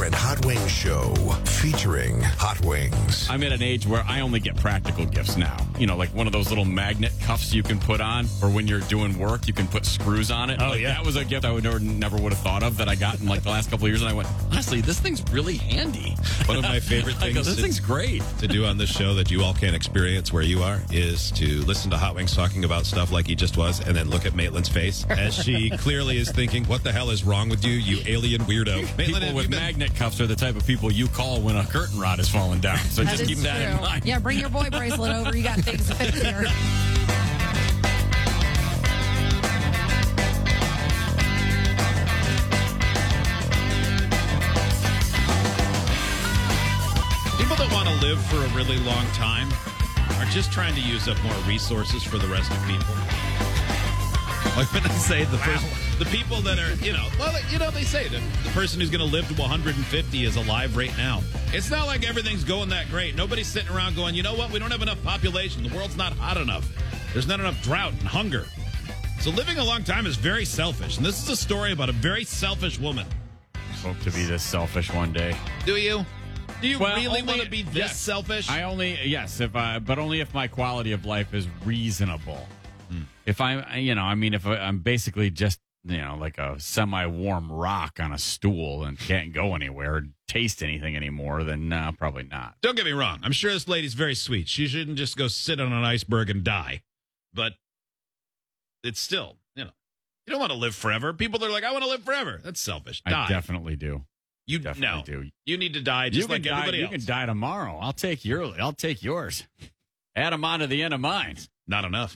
and Hot Wings Show featuring Hot Wings. I'm at an age where I only get practical gifts now. You know, like one of those little magnet cuffs you can put on, or when you're doing work, you can put screws on it. Oh, like, yeah. That was a gift I would never would have thought of that I got in like the last couple of years, and I went, honestly, this thing's really handy. One of my favorite I go, things this thing's great. to do on this show that you all can't experience where you are is to listen to Hot Wings talking about stuff like he just was, and then look at Maitland's face as she clearly is thinking, what the hell is wrong with you, you alien weirdo? Maitland, People have with you been- magnet cuffs are the type of people you call when a curtain rod is falling down. So just keep that in mind. Yeah, bring your boy bracelet over. You got things to fix here. People that want to live for a really long time are just trying to use up more resources for the rest of people. Like when I say the people that are, they say that the person who's going to live to 150 is alive right now. It's not like everything's going that great. Nobody's sitting around going, you know what? We don't have enough population. The world's not hot enough. There's not enough drought and hunger. So living a long time is very selfish. And this is a story about a very selfish woman. Hope to be this selfish one day. Do you? Do you Well, really only- want to be this yes. selfish? But only if my quality of life is reasonable. If if I'm basically just, like a semi-warm rock on a stool and can't go anywhere or taste anything anymore, then no, probably not. Don't get me wrong. I'm sure this lady's very sweet. She shouldn't just go sit on an iceberg and die. But it's still, you don't want to live forever. People are like, I want to live forever. That's selfish. Die. I definitely do. You definitely do. You need to die just like everybody else. You can die tomorrow. I'll take yours. Add them on to the end of mine. Not enough.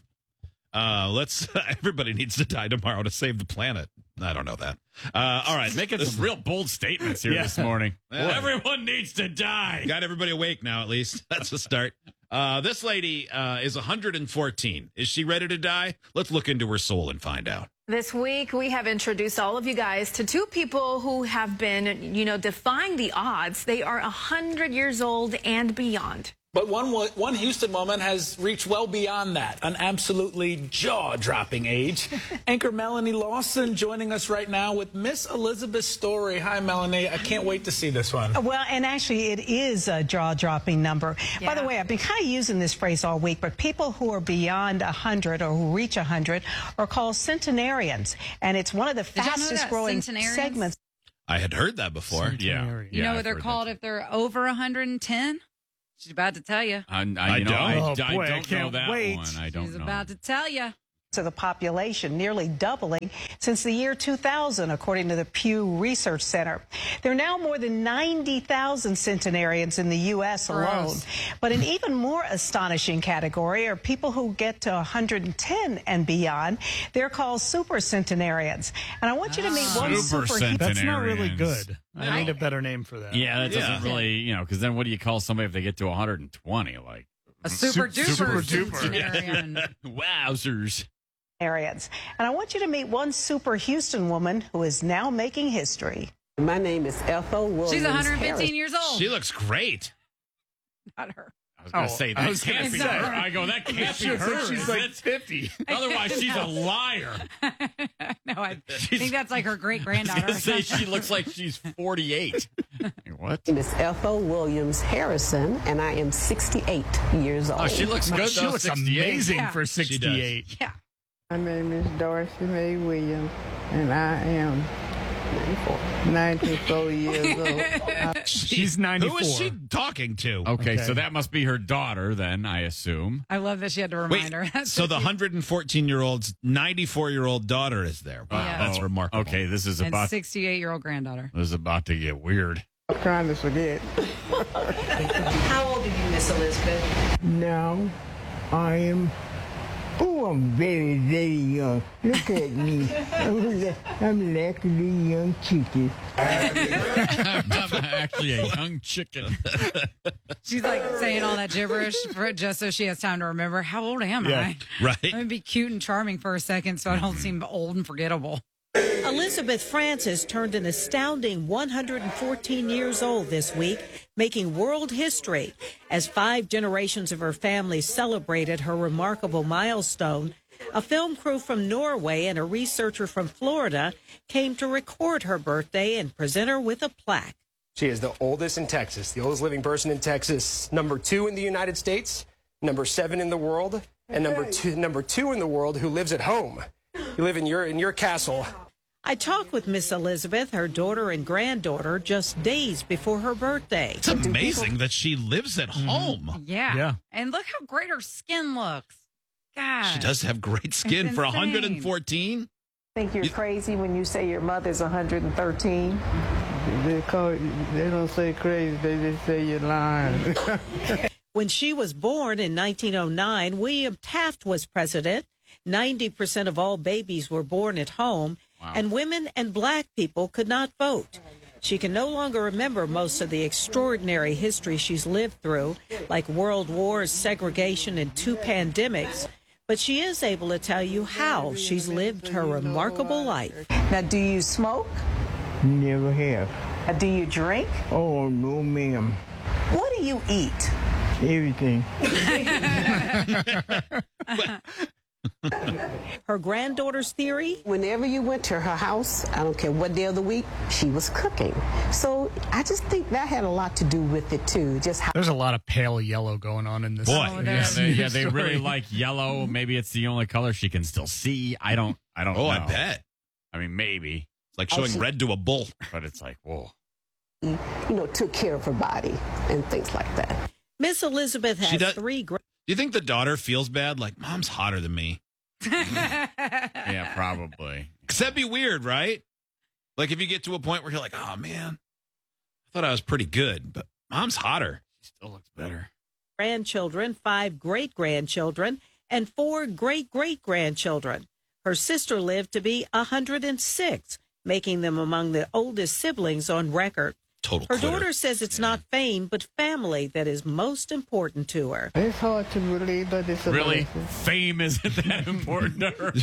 Everybody needs to die tomorrow to save the planet. I don't know that. All right. Making some real bold statements here this morning. Everyone needs to die. Got everybody awake now, at least. That's a start. This lady is 114. Is she ready to die? Let's look into her soul and find out. This week, we have introduced all of you guys to two people who have been, defying the odds. They are 100 years old and beyond. But one Houston woman has reached well beyond that, an absolutely jaw-dropping age. Anchor Melanie Lawson joining us right now with Miss Elizabeth's story. Hi, Melanie. I can't wait to see this one. Well, and actually, it is a jaw-dropping number. Yeah. By the way, I've been kind of using this phrase all week, but people who are beyond 100 or who reach 100 are called centenarians, and it's one of the y'all know that, fastest-growing centenarians? segments. I had heard that before. Yeah. You know I've what they're heard called if they're over 110? She's about to tell you. I don't know that one. I don't She's know. about to tell you. Of the population, nearly doubling since the year 2000, according to the Pew Research Center. There are now more than 90,000 centenarians in the U.S. alone. Gross. But an even more astonishing category are people who get to 110 and beyond. They're called supercentenarians. And I want you to meet one Supercentenarians. That's not really good. No. I need a better name for that. Yeah, that doesn't really, because then what do you call somebody if they get to 120? Like, A super duper duper. centenarian. wowzers. And I want you to meet one super Houston woman who is now making history. My name is Ethel Williams. She's 115 Harris. years old. She looks great. Not her. I was going to say, that can't be say- her. I go, that can't be her. She's is like it? 50. Otherwise, she's a liar. No, I think that's like her great granddaughter. I was going to say she looks like she's 48. What? My name is Ethel Williams Harrison, and I am 68 years old. Oh, she looks good. She though, looks 68. amazing Yeah. for 68. Yeah. My name is Dorothy Mae Williams, and I am 94 years old. She's 94. Who is she talking to? Okay, Okay. so that must be her daughter then, I assume. I love that she had to remind her. That's So the cute. 114-year-old's 94-year-old daughter is there. Wow, Yeah. that's remarkable. Okay, this is and about 68-year-old granddaughter. to get weird. I'm trying to forget. How old are you, Miss Elizabeth? Now, I am. Oh, I'm very, very young. Look at me. I'm like a little young chicken. I'm actually a young chicken. She's like saying all that gibberish just so she has time to remember. How old am I? Right. Let me be cute and charming for a second so I don't seem old and forgettable. Elizabeth Francis turned an astounding 114 years old this week, making world history as 5 generations of her family celebrated her remarkable milestone. A film crew from Norway and a researcher from Florida came to record her birthday and present her with a plaque. She is the oldest in Texas, the oldest living person in Texas, number 2 in the United States, number 7 in the world, and number two in the world who lives at home. You live in your castle. I talked with Miss Elizabeth, her daughter and granddaughter, just days before her birthday. It's amazing that she lives at home. Yeah. And look how great her skin looks. God. She does have great skin for 114. Think you're crazy when you say your mother's 113? They don't say crazy, they just say you're lying. When she was born in 1909, William Taft was president. 90% of all babies were born at home, and women and black people could not vote. She can no longer remember most of the extraordinary history she's lived through, like world wars, segregation, and 2 pandemics. But she is able to tell you how she's lived her remarkable life. Now, do you smoke? Never have. Do you drink? Oh, no, ma'am. What do you eat? Everything. Her granddaughter's theory? Whenever you went to her house, I don't care what day of the week, she was cooking. So I just think that had a lot to do with it, too. Just how There's a lot of pale yellow going on in this. They really like yellow. Maybe it's the only color she can still see. I don't know. Oh, I bet. I mean, maybe. It's like showing red to a bull. But it's like, whoa. took care of her body and things like that. Miss Elizabeth has 3 Do you think the daughter feels bad? Like, Mom's hotter than me. Yeah, probably. Because that'd be weird, right? Like, if you get to a point where you're like, oh, man, I thought I was pretty good, but Mom's hotter. She still looks better. grandchildren, 5 great-grandchildren, and 4 great-great-grandchildren. Her sister lived to be 106, making them among the oldest siblings on record. Her daughter says it's not fame, but family that is most important to her. It's hard to believe, but it's Really? amazing. Fame isn't that important to her?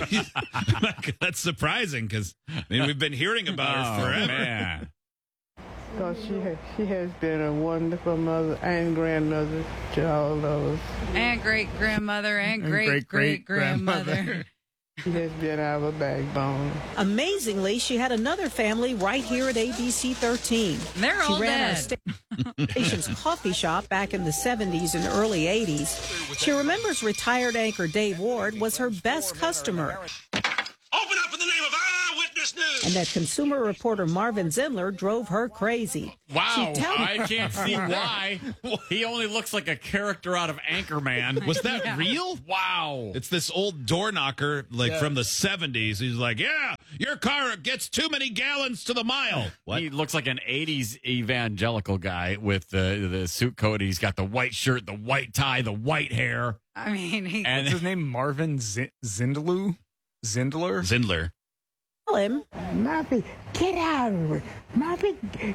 That's surprising because we've been hearing about her forever. Man. Because she has been a wonderful mother and grandmother to all of us. And great-grandmother and great-great-grandmother. She has been our backbone. Amazingly, she had another family right here at ABC 13. They're she all ran dead. our station's coffee shop back in the 70s and early 80s. She remembers retired anchor Dave Ward was her best customer. Open up in the name of Eyewitness News. And that consumer reporter Marvin Zindler drove her crazy. Wow, I can't see why. He only looks like a character out of Anchorman. Was that real? Wow. It's this old door knocker, from the 70s. He's like, yeah, your car gets too many gallons to the mile. What? He looks like an 80s evangelical guy with the suit coat. He's got the white shirt, the white tie, the white hair. I mean, what's his name? Marvin Zindler? Zindler. Tell him. Moppy, get out of it. Moppy,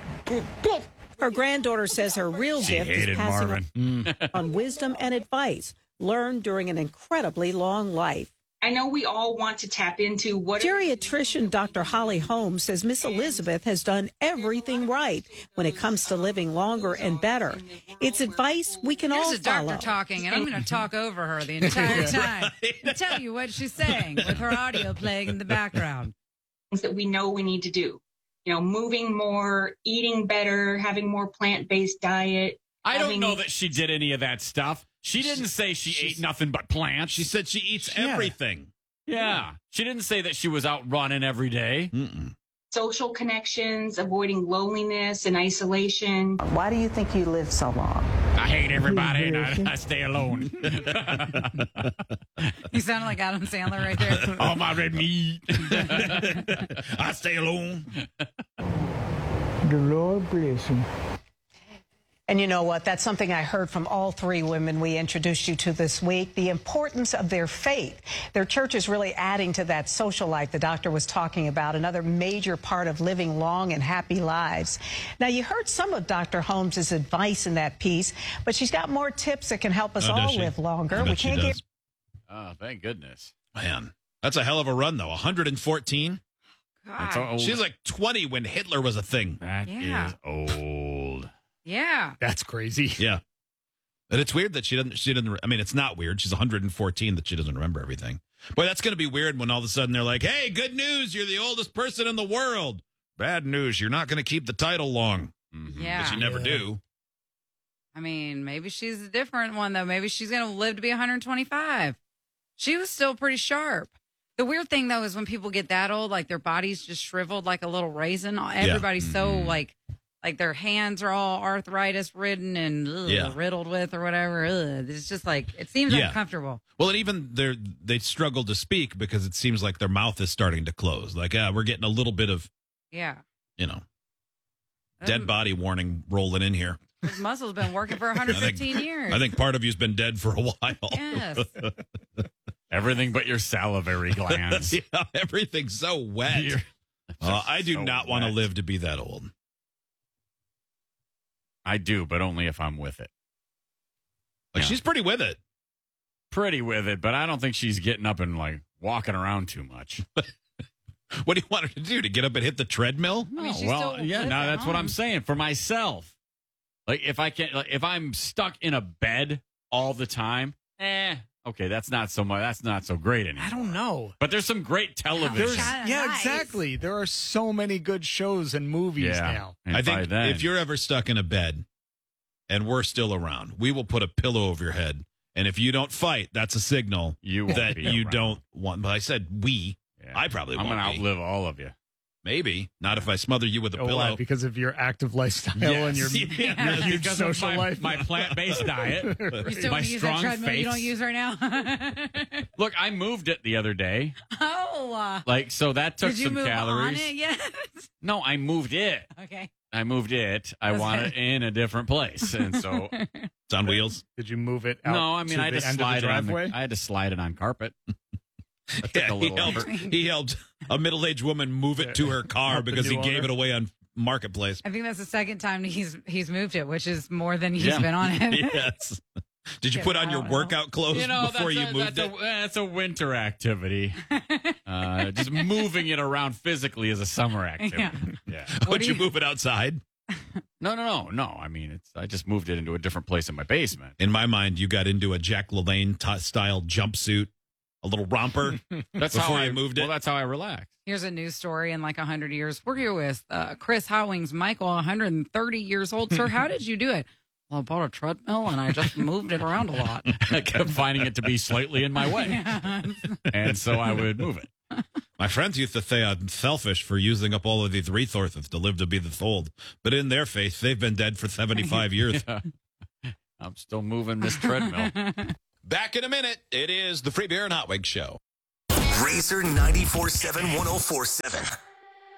get. Her granddaughter says her real She gift is hated passing Marvin. on wisdom and advice learned during an incredibly long life. I know we all want to tap into what... Geriatrician Dr. Holly Holmes says Miss Elizabeth has done everything right when it comes to living longer and better. It's advice we can all Here's a doctor follow. talking, and I'm going to talk over her the entire time and tell you what she's saying with her audio playing in the background. Things that we know we need to do. Moving more, eating better, having more plant-based diet. I don't know that she did any of that stuff. She didn't say she ate nothing but plants. She said she eats everything. Yeah. She didn't say that she was out running every day. Social connections, avoiding loneliness and isolation. Why do you think you live so long? I hate everybody and I stay alone. You sound like Adam Sandler right there. All my red meat. I stay alone. The Lord bless him. And you know what? That's something I heard from all 3 women we introduced you to this week, the importance of their faith. Their church is really adding to that social life the doctor was talking about, another major part of living long and happy lives. Now, you heard some of Dr. Holmes' advice in that piece, but she's got more tips that can help us all live longer. We can't get... Oh, thank goodness. Man, that's a hell of a run, though. 114? That's old. She was like 20 when Hitler was a thing. That is old. Yeah. That's crazy. Yeah. And it's weird that she doesn't, I mean, it's not weird. She's 114 that she doesn't remember everything. Boy, that's going to be weird when all of a sudden they're like, hey, good news, you're the oldest person in the world. Bad news, you're not going to keep the title long. Yeah. But you never do. I mean, maybe she's a different one, though. Maybe she's going to live to be 125. She was still pretty sharp. The weird thing, though, is when people get that old, like their body's just shriveled like a little raisin. Everybody's so like their hands are all arthritis ridden and riddled with or whatever. It's just like, it seems uncomfortable. Well, and even they struggle to speak because it seems like their mouth is starting to close. Like, we're getting a little bit of, dead body warning rolling in here. His muscle's been working for 115 years. I think part of you's been dead for a while. Yes. Everything but your salivary glands. Everything's so wet. I do not want to live to be that old. I do, but only if I'm with it. Like, she's pretty with it. Pretty with it, but I don't think she's getting up and, like, walking around too much. What do you want her to do? To get up and hit the treadmill? I mean, that's what I'm saying. For myself. Like, if I'm stuck in a bed all the time, okay, that's not so much. That's not so great anymore. I don't know. But there's some great television. Exactly. There are so many good shows and movies now. And I think if you're ever stuck in a bed and we're still around, we will put a pillow over your head. And if you don't fight, that's a signal that you don't want. But I said we. Yeah. I probably won't. I'm going to outlive all of you. Maybe. Not if I smother you with a pillow. Why? Because of your active lifestyle and your huge social life. My plant-based diet. You still want to use that treadmill you don't use right now? Look, I moved it the other day. Oh. Like, so that took Did you some move calories. On it yet? No, I moved it. Okay. I moved it. I want it in a different place. And so it's on wheels. Did you move it out? No, I mean, I had to slide it on carpet. He helped a middle-aged woman move it to her car because he gave it away on Marketplace. I think that's the second time he's moved it, which is more than he's been on it. Yes. Did you put on your workout clothes before you moved it? That's a winter activity. Just moving it around physically is a summer activity. Yeah. Would you move it outside? No. I mean, I just moved it into a different place in my basement. In my mind, you got into a Jack LaLanne style jumpsuit. A little romper. That's before how you moved it. Well, that's how I relaxed. Here's a news story in like 100 years. We're here with Chris Howings, Michael, 130 years old. Sir, how did you do it? Well, I bought a treadmill and I just moved it around a lot. I kept finding it to be slightly in my way. And so I would move it. My friends used to say I'm selfish for using up all of these resources to live to be this old. But in their face, they've been dead for 75 years. Yeah. I'm still moving this treadmill. Back in a minute. It is the Free Beer and Hot Wings Show. Razor 94.7 104.7.